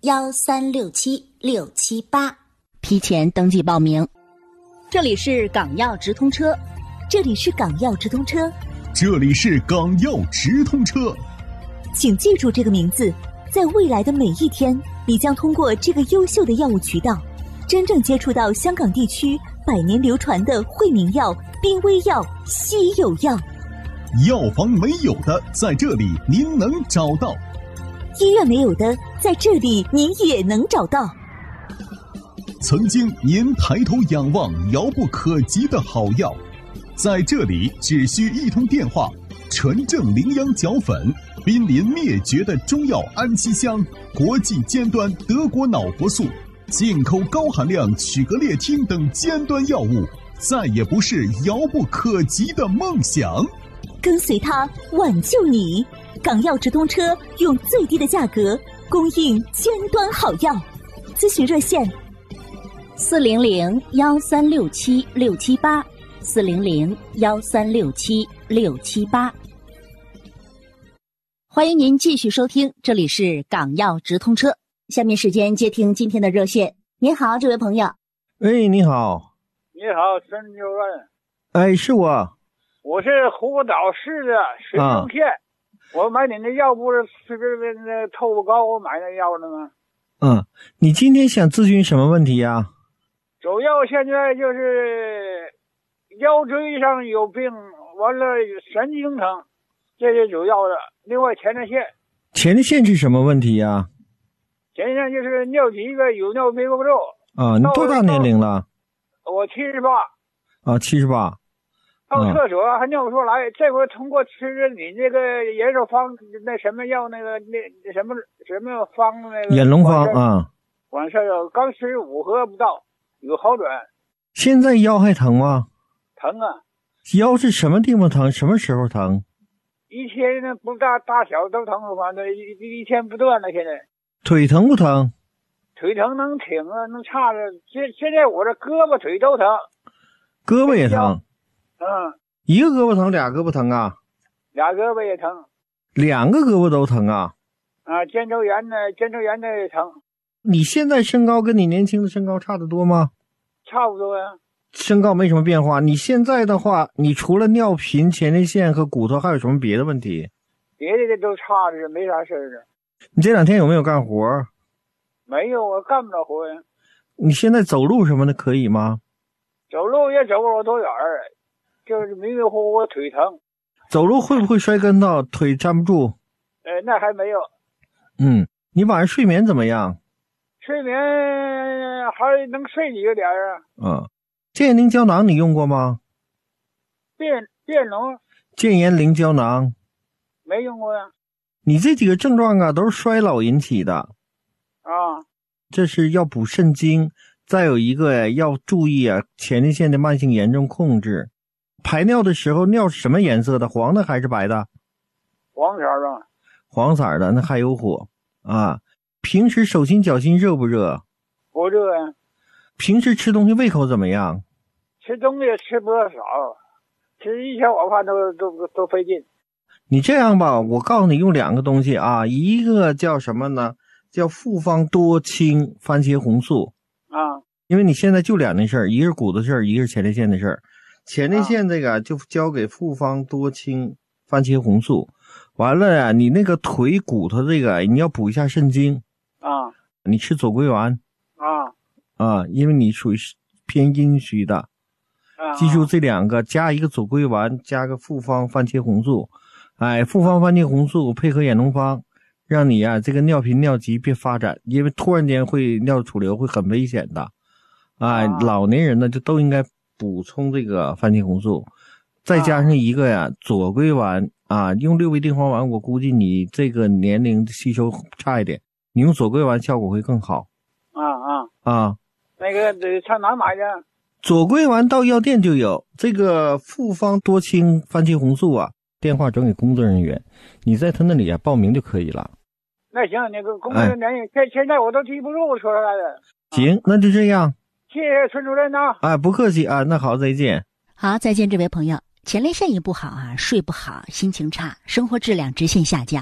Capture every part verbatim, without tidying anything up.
幺三六七六七八， 提前登记报名。这里是港药直通车， 这里是港药直通车， 这里是港药直通车。 请记住这个名字，在未来的每一天，你将通过这个优秀的药物渠道，真正接触到香港地区百年流传的惠民药、濒危药、稀有药。 药房没有的，在这里您能找到； 医院没有的，在这里您也能找到。 曾经您抬头仰望遥不可及的好药，在这里只需一通电话，纯正羚羊角粉，濒临灭绝的中药安息香，国际尖端德国脑活素，进口高含量曲格列汀等尖端药物，再也不是遥不可及的梦想。 跟随它挽救你，港药直通车用最低的价格供应尖端好药。咨询热线四零零幺三六七六七八，四零零幺三六七六七八。欢迎您继续收听，这里是港药直通车。下面时间接听今天的热线。您好，这位朋友。 哎，你好。 你好，孙主任。 哎，是我。 我是湖岛市的水中县、啊，我买你的药不是是不是那透不高，我买那药了吗？ 嗯，你今天想咨询什么问题呀、啊？ 主要现在就是腰椎上有病，完了神经疼，这是主要的。另外前列腺。 前列腺是什么问题呀、啊？ 前列腺就是尿急个有尿憋不住。 啊，你多大年龄了？ 我七十八。 啊，七十八。 到厕所还尿不出来，这回通过吃你那个延寿方那什么药那个那什么什么方那个眼龙方啊， 完事儿刚吃五盒不到，有好转。 现在腰还疼吗？ 疼啊！ 腰是什么地方疼？什么时候疼？ 一天呢不大大小都疼，反正一一天不断了。现在腿疼不疼？ 腿疼能挺啊，能叉着。现现在我这胳膊腿都疼， 胳膊也疼。 嗯， 一个胳膊疼，俩胳膊疼啊？ 俩胳膊也疼， 两个胳膊都疼啊？ 啊，肩周炎呢，肩周炎的也疼。 你现在身高跟你年轻的身高差得多吗？ 差不多呀。 身高没什么变化。你现在的话，你除了尿频、前列腺和骨头，还有什么别的问题？ 别的都差着，没啥事儿。 你这两天有没有干活？ 没有，我干不了活呀。 你现在走路什么的可以吗？ 走路也走不了多远儿。就是迷迷糊糊腿疼， 走路会不会摔跟头，腿站不住？ 呃，那还没有。 嗯，你晚上睡眠怎么样？ 睡眠还能睡几个点啊？ 嗯，健颜灵胶囊你用过吗？ 变变龙？ 健颜灵胶囊没用过呀。 你这几个症状啊，都是衰老引起的。 啊， 这是要补肾精，再有一个要注意啊，前列腺的慢性炎症控制。排尿的时候，尿是什么颜色的？黄的还是白的？ 黄色的。 黄色的，那还有火啊。平时手心脚心热不热？ 不热呀。 平时吃东西胃口怎么样？ 吃东西吃不少，吃一天我看都都都费劲。 你这样吧，我告诉你用两个东西啊，一个叫什么呢？叫复方多清番茄红素啊。 因为你现在就两件事儿，一个是骨头事儿，一个是前列腺的事儿。前列腺这个就交给复方多清番茄红素，完了呀，你那个腿骨头这个你要补一下肾精啊， 你吃左归丸啊啊，因为你属于偏阴虚的，记住这两个，加一个左归丸，加个复方番茄红素，哎，复方番茄红素配合眼龙方，让你啊这个尿频尿急别发展，因为突然间会尿储流会很危险的，哎， 啊老年人呢就都应该补充这个番茄红素，再加上一个呀左归丸啊，用六味地黄丸，我估计你这个年龄吸收差一点，你用左归丸效果会更好。 啊啊啊， 那个得上哪买的？ 左归丸到药店就有，这个复方多清番茄红素啊，电话转给工作人员，你在他那里啊报名就可以了。 那行，那个工作人员现、哎、现在我都记不住说出来的。 行，那就这样。 谢谢孙主任呐！ 啊，不客气啊，那好，再见。 好，再见，这位朋友。前列腺一不好啊，睡不好，心情差，生活质量直线下降，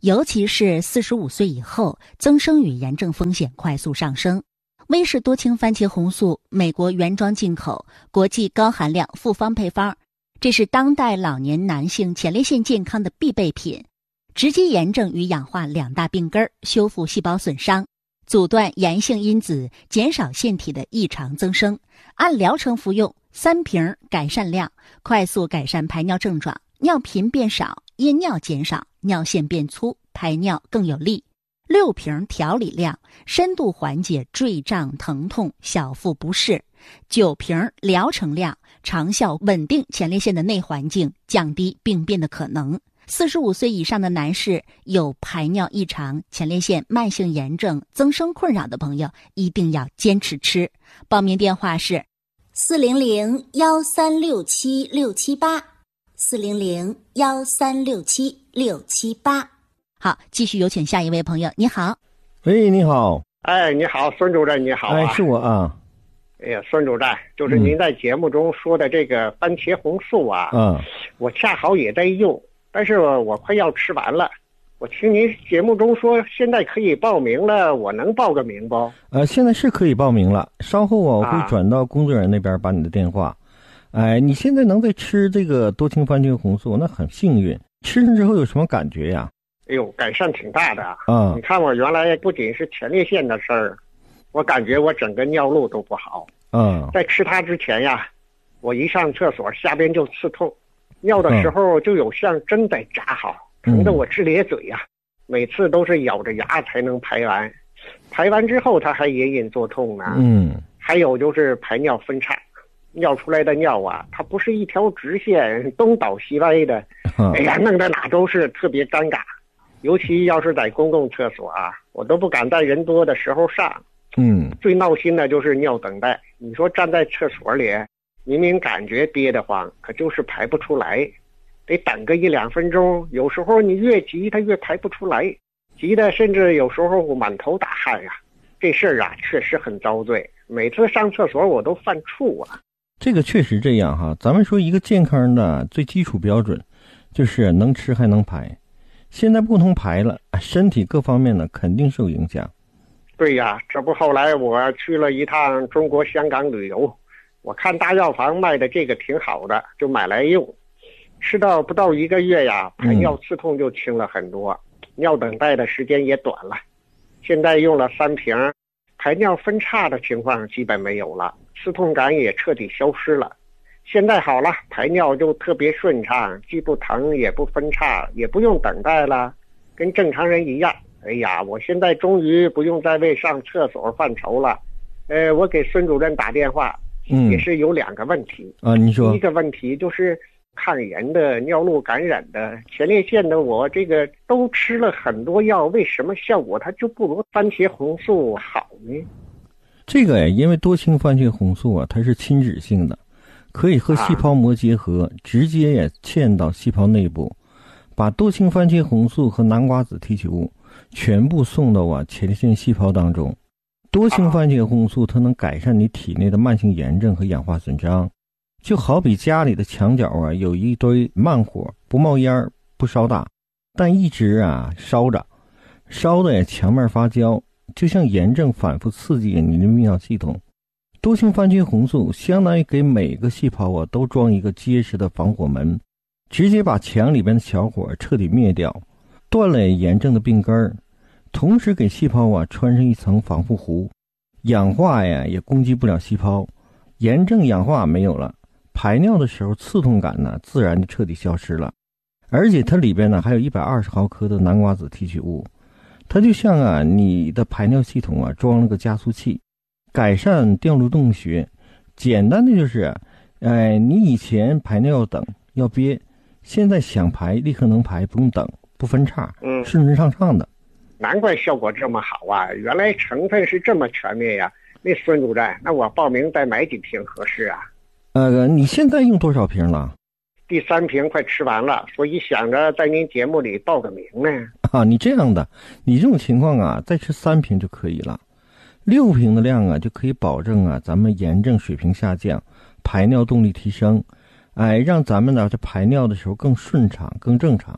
尤其是四十五岁以后，增生与炎症风险快速上升。威氏多氢番茄红素，美国原装进口，国际高含量复方配方，这是当代老年男性前列腺健康的必备品，直击炎症与氧化两大病根，修复细胞损伤，阻断炎性因子，减少腺体的异常增生。按疗程服用，三瓶改善量，快速改善排尿症状，尿频变少，夜尿减少，尿线变粗，排尿更有力。六瓶调理量，深度缓解坠胀疼痛、小腹不适。九瓶疗程量，长效稳定前列腺的内环境，降低病变的可能。四十五岁以上的男士有排尿异常、前列腺慢性炎症、增生困扰的朋友，一定要坚持吃。报名电话是四零零幺三六七六七八，四零零幺三六七六七八。 好，继续有请下一位朋友。你好。 喂，你好。 哎，你好，孙主任，你好啊。 哎，是我啊。 哎呀，孙主任，就是您在节目中说的这个番茄红素啊， 嗯， 我恰好也在用，但是我快要吃完了。我听您节目中说现在可以报名了，我能报个名不？ 呃，现在是可以报名了，稍后我会转到工作人员那边把你的电话。哎、啊，你现在能在吃这个多氢番茄红素，那很幸运。吃上之后有什么感觉呀？ 哎呦，改善挺大的啊！ 嗯， 你看我原来不仅是前列腺的事儿，我感觉我整个尿路都不好。 嗯， 在吃它之前呀，我一上厕所下边就刺痛，尿的时候就有像针在扎好，疼得我直咧嘴呀、啊。每次都是咬着牙才能排完，排完之后它还隐隐作痛呢。 嗯， 还有就是排尿分叉，尿出来的尿啊，它不是一条直线东倒西歪的，哎呀，弄得哪都是特别尴尬。尤其要是在公共厕所啊，我都不敢在人多的时候上。 嗯， 最闹心的就是尿等待。你说站在厕所里，明明感觉憋得慌，可就是排不出来，得等个一两分钟。有时候你越急，它越排不出来，急的甚至有时候满头大汗呀、啊。这事儿啊，确实很遭罪。每次上厕所我都犯怵啊。 这个确实这样哈。咱们说一个健康的最基础标准，就是能吃还能排。现在不能排了，身体各方面呢肯定受影响。 对呀，这不后来我去了一趟中国香港旅游，我看大药房卖的这个挺好的，就买来用。吃到不到一个月呀，排尿刺痛就轻了很多、嗯、尿等待的时间也短了。现在用了三瓶，排尿分叉的情况基本没有了，刺痛感也彻底消失了。现在好了，排尿就特别顺畅，既不疼也不分叉，也不用等待了，跟正常人一样。哎呀，我现在终于不用再为上厕所犯愁了。呃，我给孙主任打电话，嗯，也是有两个问题啊。你说， 第一个问题就是抗炎的、尿路感染的、前列腺的，我这个都吃了很多药，为什么效果它就不如番茄红素好呢？ 这个呀，因为多氢番茄红素啊，它是亲脂性的。可以和细胞膜结合、啊、直接也嵌到细胞内部，把多氢番茄红素和南瓜子提取物全部送到啊前列腺细胞当中。多氢番茄红素它能改善你体内的慢性炎症和氧化损伤，就好比家里的墙角啊有一堆慢火，不冒烟不烧大，但一直啊烧着，烧的也墙面发焦，就像炎症反复刺激你的泌尿系统。多氢番茄红素相当于给每个细胞啊都装一个结实的防火门，直接把墙里边的小火彻底灭掉，断了炎症的病根，同时给细胞啊穿上一层防护糊，氧化呀也攻击不了细胞，炎症氧化没有了，排尿的时候刺痛感呢自然就彻底消失了。而且它里边呢还有一百二十毫克的南瓜子提取物，它就像啊你的排尿系统啊装了个加速器，改善掉路洞穴。简单的就是哎，你以前排尿要等要憋，现在想排立刻能排，不用等，不分叉，嗯，顺顺畅畅的。 难怪效果这么好啊，原来成分是这么全面呀。那孙主任，那我报名再买几瓶合适啊？ 呃，你现在用多少瓶了？ 第三瓶快吃完了，所以想着在您节目里报个名呢。 啊，你这样的，你这种情况啊，再吃三瓶就可以了。六瓶的量啊，就可以保证啊，咱们炎症水平下降，排尿动力提升，哎，让咱们呢在排尿的时候更顺畅、更正常。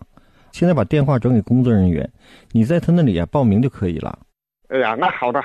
现在把电话转给工作人员，你在他那里啊报名就可以了。 哎呀，那好的。